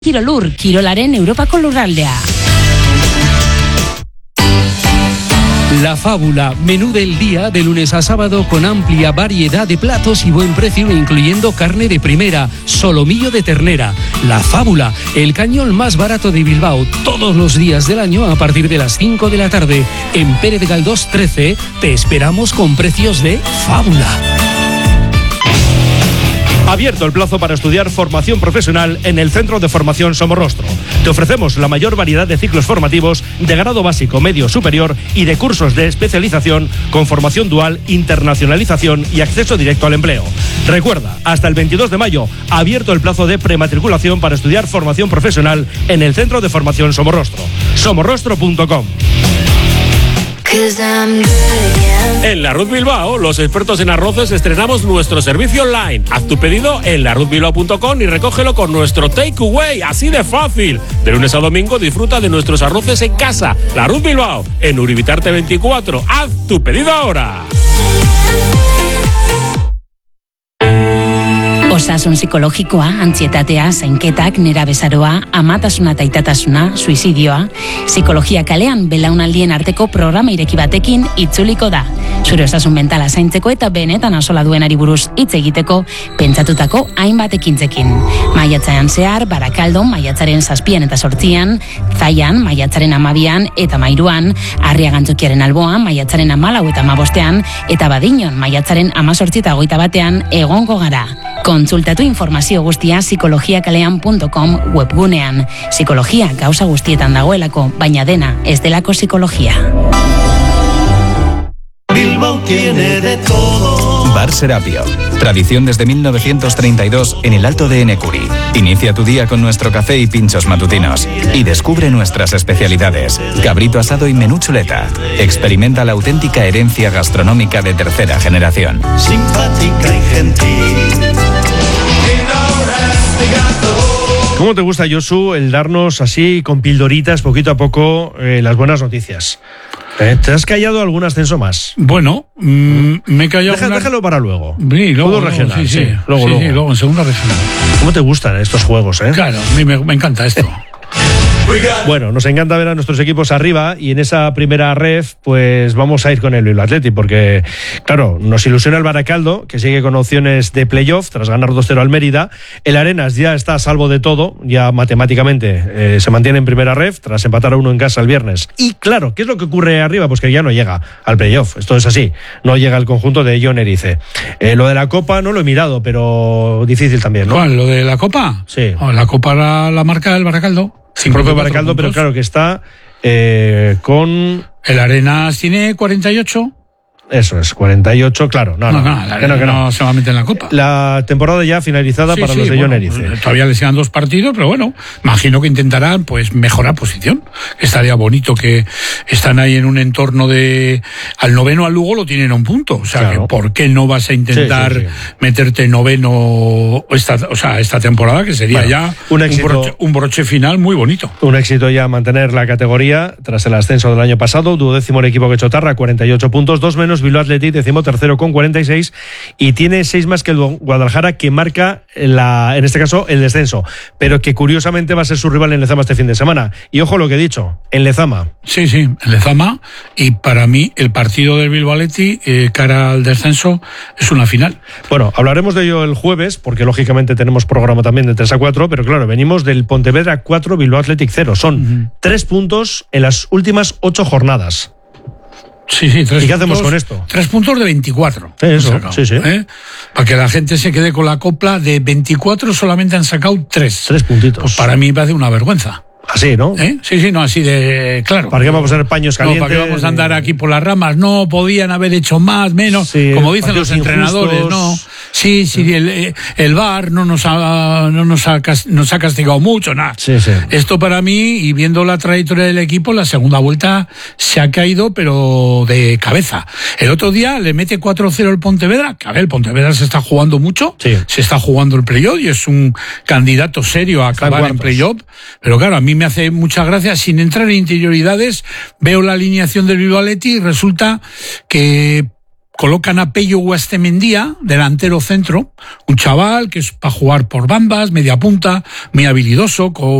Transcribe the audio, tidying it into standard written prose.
Kirolur, Kirolaren Europako lurraldea. La Fábula, menú del día de lunes a sábado con amplia variedad de platos y buen precio, incluyendo carne de primera, solomillo de ternera. La Fábula, el cañón más barato de Bilbao, todos los días del año a partir de las 5 de la tarde. En Pérez Galdós 13 te esperamos con precios de Fábula. Abierto el plazo para estudiar formación profesional en el Centro de Formación Somorrostro. Te ofrecemos la mayor variedad de ciclos formativos de grado básico, medio, superior y de cursos de especialización con formación dual, internacionalización y acceso directo al empleo. Recuerda, hasta el 22 de mayo, abierto el plazo de prematriculación para estudiar formación profesional en el Centro de Formación Somorrostro. Somorrostro.com. En La Ruz Bilbao, los expertos en arroces estrenamos nuestro servicio online. Haz tu pedido en laruzbilbao.com y recógelo con nuestro takeaway, así de fácil. De lunes a domingo disfruta de nuestros arroces en casa. La Ruz Bilbao, en Uribitarte 24. Haz tu pedido ahora. Osasun psikologikoa, antsietatea, zainketak, nerabezaroa, amatasuna eta aitatasuna, suizidioa, psikologia kalean belaunaldien arteko programa ireki batekin itzuliko da. Zure osasun mentala zaintzeko eta benetan asola duenari buruz hitz egiteko pentsatutako hainbat ekintzekin. Maiatzean zehar, Barakaldon, maiatzaren 7 eta 8, Zaian, maiatzaren 12 eta 13, Arriagantzokiaren Alboan, maiatzaren 14 eta 15, eta Badiñon, maiatzaren 18 eta 21 egongo gara. Kontsultatu informazio guztia psikologiakalean.com webgunean. Psikologia gauza guztietan dagoelako, baina dena ez delako psikologia. Bilbao tiene de todo. Bar Serapio. Tradición desde 1932 en el Alto de Enecuri. Inicia tu día con nuestro café y pinchos matutinos. Y descubre nuestras especialidades. Cabrito asado y menú chuleta. Experimenta la auténtica herencia gastronómica de tercera generación. Simpática y gentil. ¿Cómo te gusta, Josu, el darnos así con pildoritas poquito a poco las buenas noticias? ¿Te has callado algún ascenso más? Bueno, me he callado. Déjalo para luego. Sí, luego regional. Sí. Luego en segunda regional. ¿Cómo te gustan estos juegos, Claro, a mí me encanta esto. Bueno, nos encanta ver a nuestros equipos arriba y en esa primera ref pues vamos a ir con el Bilbao Athletic porque, claro, nos ilusiona el Baracaldo, que sigue con opciones de playoff tras ganar 2-0 al Mérida. El Arenas ya está a salvo de todo, ya matemáticamente se mantiene en primera ref tras empatar a 1 en casa el viernes. Y claro, ¿qué es lo que ocurre arriba? Pues que ya no llega al playoff, esto es así, no llega el conjunto de Jon Erice. Lo de la Copa no lo he mirado, pero difícil también, ¿no? ¿Cuál? ¿Lo de la Copa? Sí. La Copa la marca el Baracaldo. El propio Baracaldo, pero claro que está con... El Arenas tiene 48. Eso es, 48, claro. No se va a meter en la Copa. La temporada ya finalizada para los de Jon Erice. Todavía les quedan 2 partidos, pero bueno, imagino que intentarán pues mejorar posición. Estaría bonito que están ahí en un entorno de... Al noveno al Lugo lo tienen a 1 punto. O sea, claro. Que ¿por qué no vas a intentar meterte noveno esta temporada? Que sería ya un broche final muy bonito. Un éxito ya mantener la categoría tras el ascenso del año pasado. 12º el equipo que Chotarra, 48 puntos, 2 menos Bilbao Athletic, 13º con 46 y tiene 6 más que el Guadalajara, que marca en este caso el descenso, pero que curiosamente va a ser su rival en Lezama este fin de semana. Y ojo lo que he dicho, en Lezama. Sí, en Lezama, y para mí el partido del Bilbao Athletic cara al descenso es una final. Bueno, hablaremos de ello el jueves, porque lógicamente tenemos programa también de 3 a 4, pero claro, venimos del Pontevedra 4, Bilbao Athletic 0. Son 3 puntos en las últimas 8 jornadas. Sí, 3 puntos. ¿Y qué hacemos con esto? 3 puntos de 24. Eso, sí. Para que la gente se quede con la copla, de 24 solamente han sacado 3. 3 puntitos. Pues para mí me hace una vergüenza. Así, ¿no? Sí, no, así de claro. ¿Para qué vamos a tener paños calientes? No, ¿para qué vamos a andar aquí por las ramas? No, podían haber hecho más, menos, como dicen los entrenadores, no. Sí, el VAR nos ha castigado mucho, nada. Sí. Esto para mí, y viendo la trayectoria del equipo, la segunda vuelta se ha caído, pero de cabeza. El otro día le mete 4-0 el Pontevedra, que a ver, el Pontevedra se está jugando mucho, se está jugando el playoff y es un candidato serio a acabar en playoff, pero claro, a mí me hace mucha gracia, sin entrar en interioridades, veo la alineación del Bilbao Athletic y resulta que colocan a Pello Guastemendía, delantero centro, un chaval que es para jugar por bandas, media punta, muy habilidoso, con